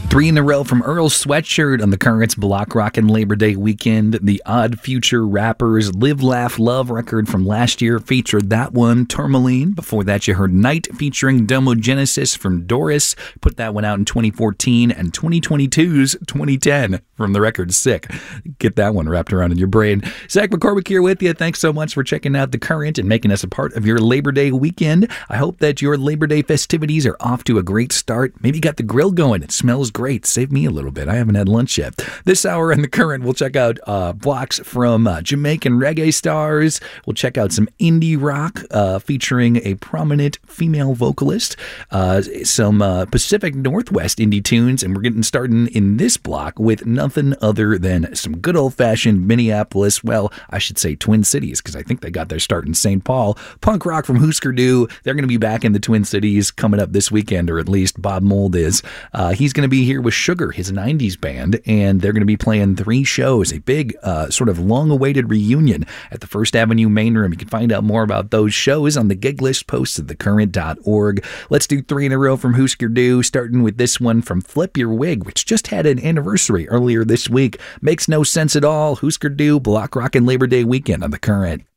Three in a row from Earl Sweatshirt on the Currents Block Rockin' Labor Day weekend. The Odd Future Rappers Live, Laugh, Love record from last year featured that one, Tourmaline. Before that, you heard Night featuring Domogenesis from Doris. Put that one out in 2014, and 2022's 2010 from the record Sick. Get that one wrapped around in your brain. Zach McCormick here with you. Thanks so much for checking out The Current and making us a part of your Labor Day weekend. I hope that your Labor Day festivities are off to a great start. Maybe you got the grill going. It smells great. Save me a little bit. I haven't had lunch yet. This hour in The Current, we'll check out blocks from Jamaican reggae stars. We'll check out some indie rock featuring a prominent female vocalist, some Pacific Northwest indie tunes, and we're getting started in this block with nothing other than some good old-fashioned Minneapolis, well, I should say Twin Cities, because I think they got their start in St. Paul. Punk rock from Husker Du. They're going to be back in the Twin Cities coming up this weekend, or at least Bob Mould is. He's going to be here with Sugar, his 90s band, and they're going to be playing 3 shows, a big sort of long-awaited reunion at the First Avenue main room. You can find out more about those shows on the gig list posts at thecurrent.org. Let's do 3 in a row from Husker Du, starting with this one from Flip Your Wig, which just had an anniversary earlier this week. Makes no sense at all. Husker Du, Block Rockin' Labor Day weekend on The Current.